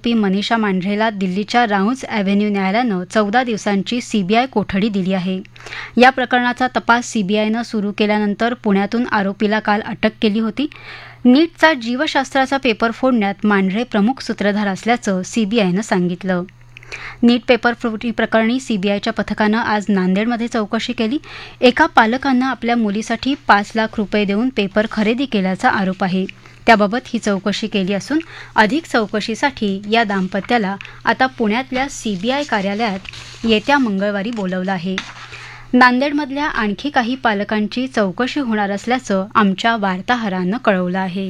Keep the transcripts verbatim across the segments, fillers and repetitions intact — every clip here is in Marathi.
आरोपी मनीषा मांढरेला दिल्लीच्या राऊंज अॅव्हेन्यू न्यायालयानं चौदा दिवसांची सीबीआय कोठडी दिली आहे. या प्रकरणाचा तपास सीबीआयनं सुरू केल्यानंतर पुण्यातून आरोपीला काल अटक केली होती. नीटचा जीवशास्त्राचा पेपर फोडण्यात मांढरे प्रमुख सूत्रधार असल्याचं सीबीआयनं सांगितलं. नीट पेपर फुटी प्रकरणी सीबीआयच्या पथकानं आज नांदेडमध्ये चौकशी केली. एका पालकानं आपल्या मुलीसाठी पाच लाख रुपये देऊन पेपर खरेदी केल्याचा आरोप आहे. त्याबाबत ही चौकशी केली असून अधिक चौकशीसाठी या दाम्पत्याला आता पुण्यातल्या सीबीआय कार्यालयात येत्या मंगळवारी बोलवलं आहे. नांदेडमधल्या आणखी काही पालकांची चौकशी होणार असल्याचं आमच्या वार्ताहरानं कळवलं आहे.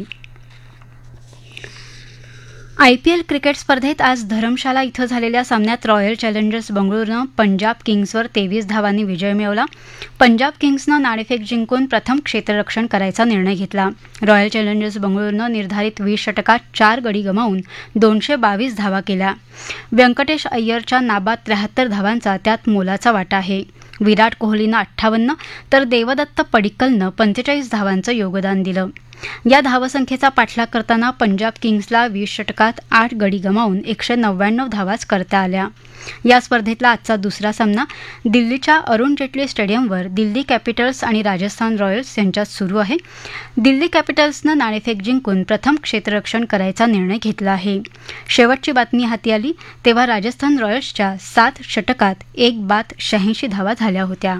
आयपीएल क्रिकेट स्पर्धेत आज धरमशाला इथं झालेल्या सामन्यात रॉयल चॅलेंजर्स बंगळुरूनं पंजाब किंग्सवर तेवीस धावांनी विजय मिळवला. पंजाब किंग्सनं नाणेफेक जिंकून प्रथम क्षेत्ररक्षण करायचा निर्णय घेतला. रॉयल चॅलेंजर्स बंगळुरूनं निर्धारित वीस षटकात चार गडी गमावून दोनशे बावीस धावा केल्या. व्यंकटेश अय्यरच्या नाबाद त्र्याहत्तर धावांचा त्यात मोलाचा वाटा आहे. विराट कोहलीनं अठ्ठावन्न तर देवदत्त पडिक्कलनं पंचेचाळीस धावांचं योगदान दिलं. या धावसंख्येचा पाठलाग करताना पंजाब किंग्सला वीस षटकात आठ गडी गमावून एकशे नव्याण्णव धावाच करता आल्या. या स्पर्धेतला आजचा दुसरा सामना दिल्लीच्या अरुण जेटली स्टेडियमवर दिल्ली कॅपिटल्स आणि राजस्थान रॉयल्स यांच्यात सुरू आहे. दिल्ली कॅपिटल्सनं नाणेफेक जिंकून प्रथम क्षेत्ररक्षण करायचा निर्णय घेतला आहे. शेवटची बातमी हाती आली तेव्हा राजस्थान रॉयल्सच्या सात षटकात एक बाद शहाऐंशी धावा झाल्या होत्या.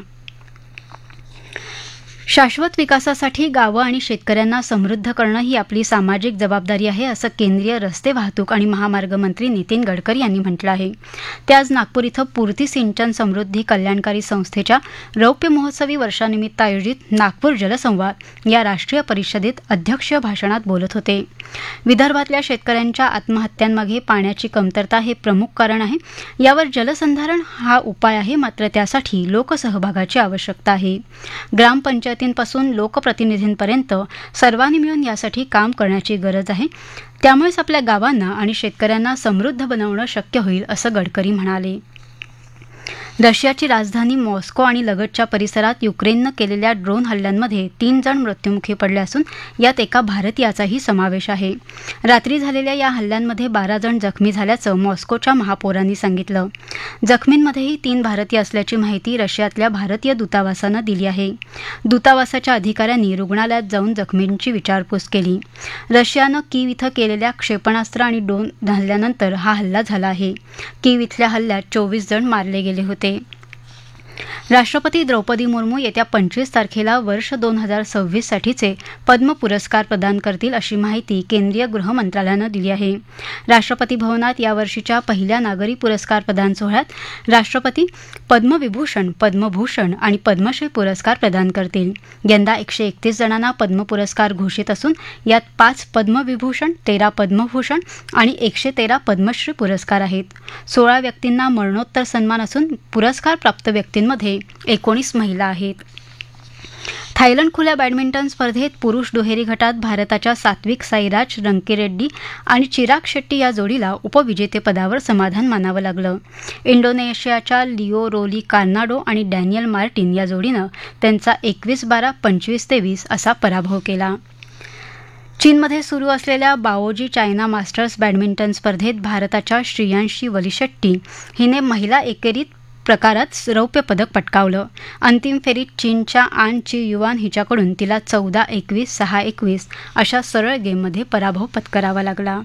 शाश्वत विकासासाठी गावं आणि शेतकऱ्यांना समृद्ध करणं ही आपली सामाजिक जबाबदारी आहे असं केंद्रीय रस्ते वाहतूक आणि महामार्ग मंत्री नितीन गडकरी यांनी म्हटलं आहे. ते आज नागपूर इथं पूर्ती सिंचन समृद्धी कल्याणकारी संस्थेच्या रौप्य महोत्सवी वर्षानिमित्त आयोजित नागपूर जलसंवाद या राष्ट्रीय परिषदेत अध्यक्षीय भाषणात बोलत होते. विदर्भातल्या शेतकऱ्यांच्या आत्महत्यांमागे पाण्याची कमतरता हे प्रमुख कारण आहे. यावर जलसंधारण हा उपाय आहे, मात्र त्यासाठी लोकसहभागाची आवश्यकता आहे. ग्रामपंचायतींपासून लोकप्रतिनिधींपर्यंत सर्वांनी मिळून यासाठी काम करण्याची गरज आहे. त्यामुळेच आपल्या गावांना आणि शेतकऱ्यांना समृद्ध बनवणं शक्य होईल असं गडकरी म्हणाले. रशियाची राजधानी मॉस्को आणि लगतच्या परिसरात युक्रेननं केलेल्या ड्रोन हल्ल्यांमध्ये तीन जण मृत्युमुखी पडले असून यात एका भारतीयाचाही समावेश आहे. रात्री झालेल्या या हल्ल्यांमध्ये बारा जण जखमी झाल्याचं मॉस्कोच्या महापौरांनी सांगितलं. जखमींमध्येही तीन भारतीय असल्याची माहिती रशियातल्या भारतीय दूतावासानं दिली आहे. दूतावासाच्या अधिकाऱ्यांनी रुग्णालयात जाऊन जखमींची विचारपूस केली. रशियानं कीव इथं केलेल्या क्षेपणास्त्र आणि ड्रोन हल्ल्यानंतर हा हल्ला झाला आहे. कीव इथल्या हल्ल्यात चोवीस जण मारले गेले होते. राष्ट्रपती द्रौपदी मुर्मू येत्या पंचवीस तारखेला वर्ष दोन हजार सव्वीस साठीचे पद्म पुरस्कार प्रदान करतील अशी माहिती केंद्रीय गृह मंत्रालयानं दिली आहे. राष्ट्रपती भवनात यावर्षीच्या पहिल्या नागरी पुरस्कार प्रदान सोहळ्यात राष्ट्रपती पद्मविभूषण, पद्मभूषण आणि पद्मश्री पुरस्कार प्रदान करतील. यंदा एकशे एकतीस जणांना पद्म पुरस्कार घोषित असून यात पाच पद्मविभूषण, तेरा पद्मभूषण आणि एकशे तेरा पद्मश्री पुरस्कार आहेत. सोळा व्यक्तींना मरणोत्तर सन्मान असून पुरस्कार प्राप्त व्यक्तींमध्ये एकोणीस महिला आहेत. थायलंड खुल्या बॅडमिंटन स्पर्धेत पुरुष दुहेरी गटात भारताच्या सात्विक साईराज रंकीरेड्डी आणि चिराग शेट्टी या जोडीला उपविजेतेपदावर समाधान मानावं लागलं. इंडोनेशियाच्या लिओ रोली कार्नाडो आणि डॅनियल मार्टिन या जोडीनं त्यांचा एकवीस बारा, पंचवीस तेवीस असा पराभव केला. चीनमध्ये सुरू असलेल्या बाओजी चायना मास्टर्स बॅडमिंटन स्पर्धेत भारताच्या श्रेयांशी वलिशेट्टी हिने महिला एकेरीत प्रकारात रौप्य पदक पटकावलं. अंतिम फेरीत चीनच्या आन ची युआन हिच्याकडून तिला चौदा एकवीस, सहा एकवीस अशा सरळ गेममध्ये पराभव पत्करावा लागला.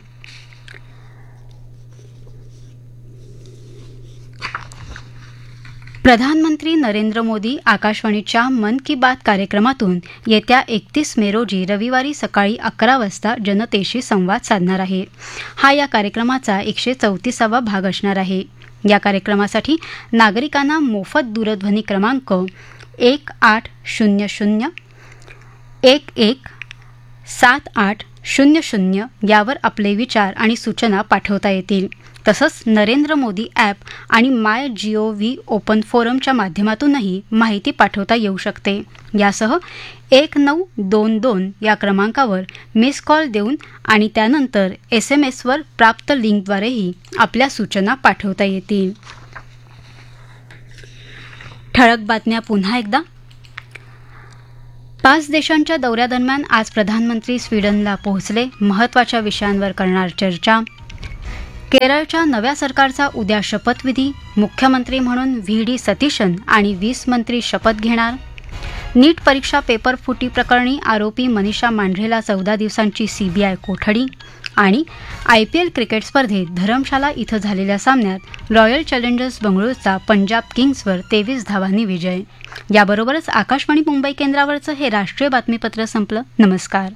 प्रधानमंत्री नरेंद्र मोदी आकाशवाणीच्या मन की बात कार्यक्रमातून येत्या एकतीस मे रोजी रविवारी सकाळी अकरा वाजता जनतेशी संवाद साधणार आहे. हा या कार्यक्रमाचा एकशे चौतीसावा भाग असणार आहे. या कार्यक्रमासाठी नागरिकांना मोफत दूरध्वनी क्रमांक एक आठ शून्य शून्य एक एक सात आठ शून्य शून्य यावर आपले विचार आणि सूचना पाठवता येतील. तसंच नरेंद्र मोदी ॲप आणि माय जिओ व्ही ओपन फोरमच्या माध्यमातूनही माहिती पाठवता येऊ शकते. यासह एक नऊ दोन दोन या क्रमांकावर मिस कॉल देऊन आणि त्यानंतर एस एम एसवर प्राप्त लिंकद्वारेही आपल्या सूचना पाठवता येतील. ठळक बातम्या पुन्हा एकदा. पाच देशांच्या दौऱ्यादरम्यान आज प्रधानमंत्री स्वीडनला पोहोचले. महत्त्वाच्या विषयांवर करणार चर्चा. केरळच्या नव्या सरकारचा उद्या शपथविधी. मुख्यमंत्री म्हणून व्ही डी सतीशन आणि वीस मंत्री शपथ घेणार. नीट परीक्षा पेपर फुटी प्रकरणी आरोपी मनीषा मांढरेला चौदा दिवसांची सीबीआय कोठडी. आणि आयपीएल क्रिकेट स्पर्धेत धरमशाला इथं झालेल्या सामन्यात रॉयल चॅलेंजर्स बंगळुरूचा पंजाब किंग्सवर तेवीस धावांनी विजय. याबरोबरच आकाशवाणी मुंबई केंद्रावरचं हे राष्ट्रीय बातमीपत्र संपलं. नमस्कार.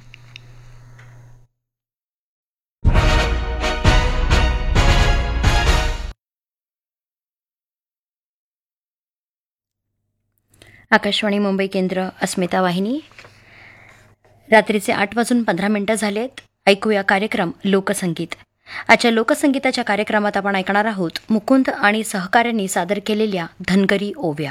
आकाशवाणी मुंबई केंद्र, अस्मिता वाहिनी. रात्रीचे आठ वाजून पंधरा मिनिटं झालेत. ऐकूया कार्यक्रम लोकसंगीत. आजच्या लोकसंगीताच्या कार्यक्रमात आपण ऐकणार आहोत मुकुंद आणि सहकाऱ्यांनी सादर केलेल्या धनगरी ओव्या.